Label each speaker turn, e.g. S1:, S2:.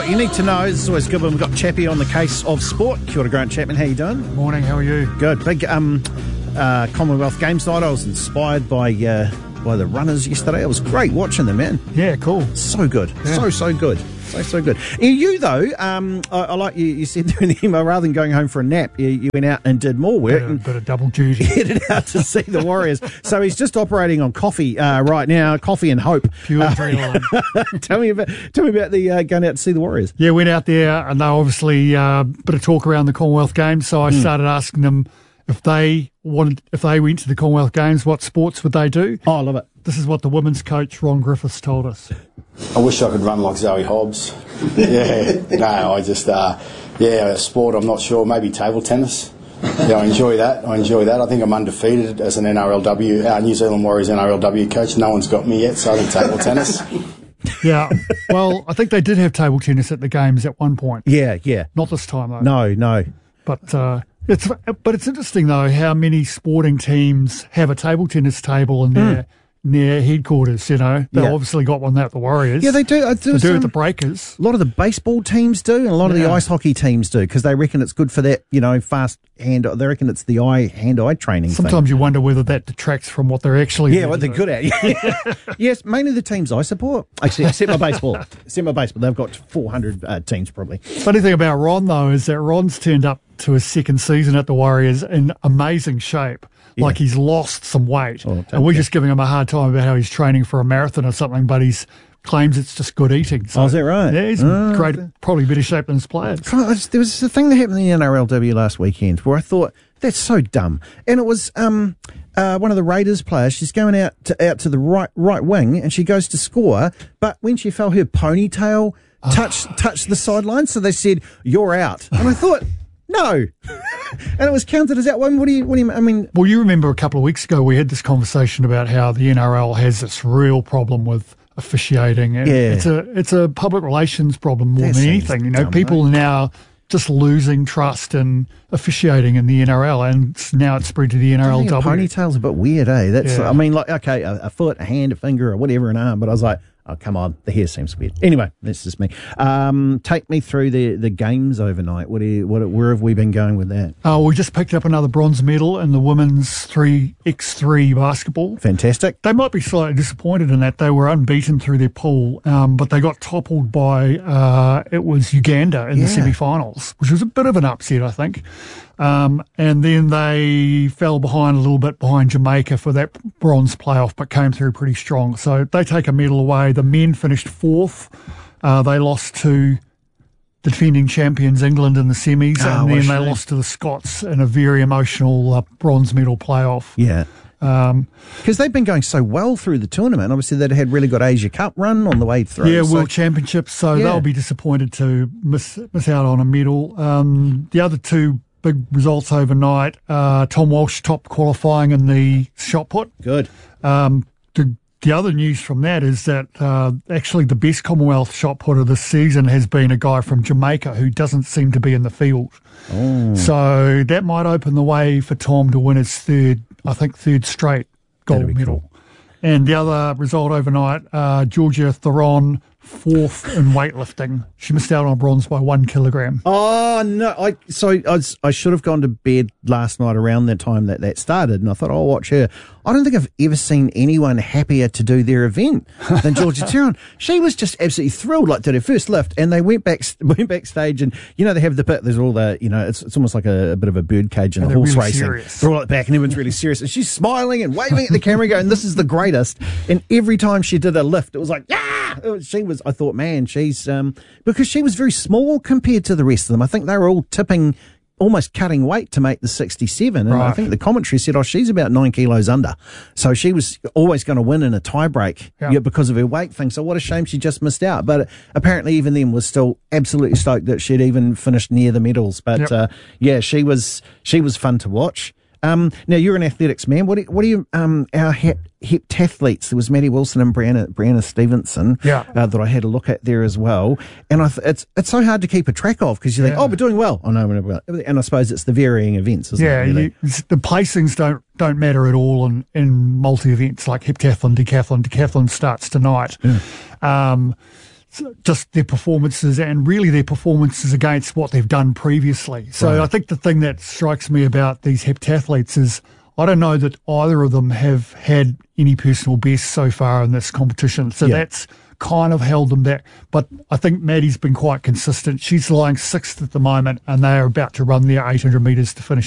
S1: you need to know, this is always good when we've got Chappie on the case of sport. Kia ora, Grant Chapman, how you doing?
S2: Morning, how are you?
S1: Good. Big Commonwealth Games night. I was inspired by the runners yesterday. It was great watching them, man.
S2: Yeah, cool.
S1: So good. Yeah. So good. So good. You, though, I like you said there in the email, rather than going home for a nap, you went out and did more work.
S2: Bit of double duty.
S1: Headed out to see the Warriors. So he's just operating on coffee right now, coffee and hope.
S2: Pure adrenaline.
S1: Tell me about the going out to see the Warriors.
S2: Yeah, went out there, and they obviously bit of talk around the Commonwealth Games, so I started asking them if they went to the Commonwealth Games, what sports would they do?
S1: Oh, I love it.
S2: This is what the women's coach, Ron Griffiths, told us.
S3: I wish I could run like Zoe Hobbs. Sport, I'm not sure. Maybe table tennis. Yeah, I enjoy that. I think I'm undefeated as an NRLW, New Zealand Warriors NRLW coach. No one's got me yet, so I think table tennis.
S2: Yeah, well, I think they did have table tennis at the Games at one point.
S1: Yeah.
S2: Not this time, though.
S1: No.
S2: But it's interesting, though, how many sporting teams have a table tennis table in their headquarters, you know. They've obviously got one there at the Warriors.
S1: Yeah, they do.
S2: They do at the Breakers.
S1: A lot of the baseball teams do, and a lot of the ice hockey teams do, because they reckon it's good for that, fast hand. They reckon it's the hand-eye training
S2: Sometimes
S1: thing.
S2: you wonder whether that detracts from what they're actually
S1: doing. Yeah, what they're good at. Yes, mainly the teams I support. Actually, except my baseball. They've got 400 teams, probably.
S2: Funny thing about Ron, though, is that Ron's turned up to his second season at the Warriors in amazing shape. Yeah. Like he's lost some weight. And we're just giving him a hard time about how he's training for a marathon or something, but he claims it's just good eating. So,
S1: is that right?
S2: Yeah, he's in great, probably better shape than his players.
S1: There was a thing that happened in the NRLW last weekend where I thought, that's so dumb. And it was one of the Raiders players. She's going out to the right wing, and she goes to score, but when she fell, her ponytail touched the sideline, so they said, "You're out." And I thought, no. And it was counted as that one. What do you mean?
S2: Well, you remember a couple of weeks ago we had this conversation about how the NRL has this real problem with officiating. And it's a public relations problem more than anything. People are now just losing trust in officiating in the NRL, and now it's spread to the NRLW.
S1: Ponytail's a bit weird, eh? A foot, a hand, a finger, or whatever, an arm. But I was like, oh, come on, the hair seems weird. Anyway, that's just me. Take me through the games overnight. Where have we been going with that?
S2: We just picked up another bronze medal in the women's 3x3 basketball.
S1: Fantastic.
S2: They might be slightly disappointed in that. They were unbeaten through their pool, but they got toppled by, it was Uganda in the semi-finals, which was a bit of an upset, I think. And then they fell behind a little bit behind Jamaica for that bronze playoff, but came through pretty strong. So they take a medal away. The men finished fourth. They lost to the defending champions England in the semis, and then they lost to the Scots in a very emotional bronze medal playoff.
S1: Yeah. Because they've been going so well through the tournament. Obviously, they'd had really good Asia Cup run on the way through.
S2: Yeah, World Championships, so they'll be disappointed to miss out on a medal. The other two big results overnight. Tom Walsh top qualifying in the shot put.
S1: Good.
S2: The other news from that is that actually the best Commonwealth shot putter this season has been a guy from Jamaica who doesn't seem to be in the field. Oh. So that might open the way for Tom to win his third straight gold medal. Cool. And the other result overnight, Georgia Theron, fourth in weightlifting. She missed out on bronze by 1 kilogram.
S1: Oh, no. I should have gone to bed last night around the time that started, and I thought, I'll watch her. I don't think I've ever seen anyone happier to do their event than Georgia Theron. She was just absolutely thrilled, did her first lift, and they went backstage, and, they have the pit, there's all the, it's almost like a bit of a bird cage in a horse
S2: really
S1: racing.
S2: Serious.
S1: They're all at the back, and everyone's really serious, and she's smiling and waving at the camera going, this is the greatest. And every time she did a lift, it was like, I thought, man, she's, because she was very small compared to the rest of them. I think they were all tipping, almost cutting weight to make the 67. And I think the commentary said, she's about 9 kilos under. So she was always going to win in a tie break because of her weight thing. So what a shame she just missed out. But apparently even then was still absolutely stoked that she'd even finished near the medals. But she was fun to watch. Now you're an athletics man. What do you our heptathletes? There was Maddie Wilson and Brianna Stevenson that I had a look at there as well. And it's so hard to keep a track of because you think, we're doing well. Oh no, and I suppose it's the varying events, isn't it? Really?
S2: The placings don't matter at all in multi events like heptathlon, decathlon. Decathlon starts tonight. just their performances and really their performances against what they've done previously. So
S1: Right.
S2: I think the thing that strikes me about these heptathletes is I don't know that either of them have had any personal best so far in this competition. So that's kind of held them back. But I think Maddie's been quite consistent. She's lying 6th at the moment, and they are about to run their 800 metres to finish